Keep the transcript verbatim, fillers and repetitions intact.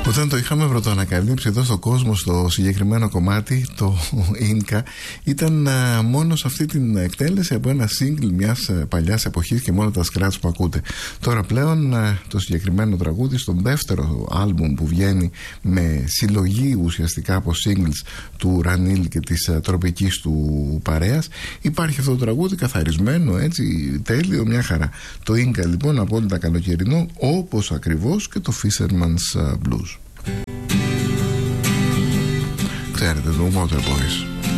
Όταν το είχαμε πρωτοανακαλύψει εδώ στο κόσμο, στο συγκεκριμένο κομμάτι, το Ίνκα ήταν α, μόνο σε αυτή την εκτέλεση από ένα single μιας παλιάς εποχής και μόνο τα scratch που ακούτε. Τώρα πλέον α, το συγκεκριμένο τραγούδι στον δεύτερο άλμπουμ που βγαίνει με συλλογή ουσιαστικά από singles του Ρανίλ και της α, τροπικής του παρέας, υπάρχει αυτό το τραγούδι καθαρισμένο, έτσι, τέλειο, μια χαρά. Το Ίνκα λοιπόν απόλυτα καλοκαιρινό, όπως ακριβώς και το Fisherman's Blues. Ξέρετε, το Waterboys.